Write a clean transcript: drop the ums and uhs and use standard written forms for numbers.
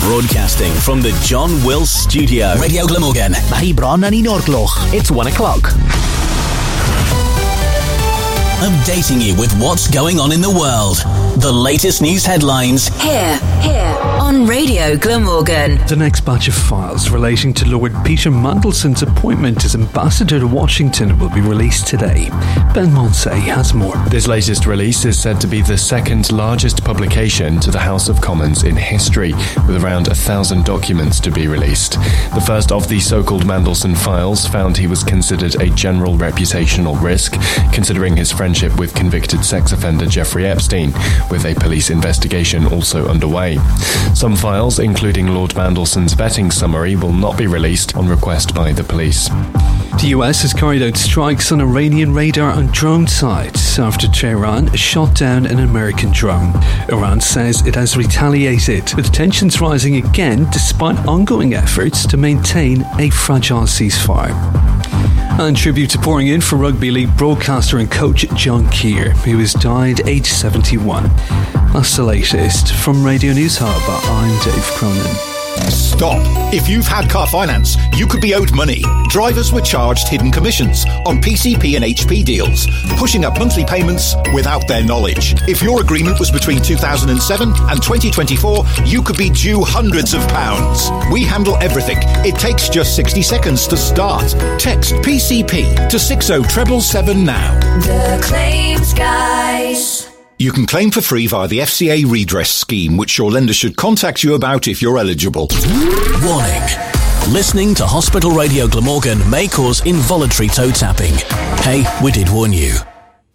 Broadcasting from the John Wills Studio. Radio Glamorgan. Mahi Bron and Inorgloch. It's 1 o'clock. Updating you with what's going on in the world. The latest news headlines. Here, on Radio Glamorgan. The next batch of files relating to Lord Peter Mandelson's appointment as ambassador to Washington will be released today. Ben Monsey has more. This latest release is said to be the second largest publication to the House of Commons in history, with around 1,000 documents to be released. The first of the so-called Mandelson files found he was considered a general reputational risk, considering his friendship with convicted sex offender Jeffrey Epstein, with a police investigation also underway. Some files, including Lord Mandelson's vetting summary, will not be released on request by the police. The US has carried out strikes on Iranian radar and drone sites after Tehran shot down an American drone. Iran says it has retaliated, with tensions rising again despite ongoing efforts to maintain a fragile ceasefire. And tributes are pouring in for rugby league broadcaster and coach John Keir, who has died aged 71. That's the latest. From Radio News Hub, I'm Dave Cronin. Stop. If you've had car finance, you could be owed money. Drivers were charged hidden commissions on PCP and HP deals, pushing up monthly payments without their knowledge. If your agreement was between 2007 and 2024, you could be due hundreds of pounds. We handle everything. It takes just 60 seconds to start. Text PCP to 60777 now. The Claims Guys. You can claim for free via the FCA redress scheme, which your lender should contact you about if you're eligible. Warning. Listening to Hospital Radio Glamorgan may cause involuntary toe tapping. Hey, we did warn you.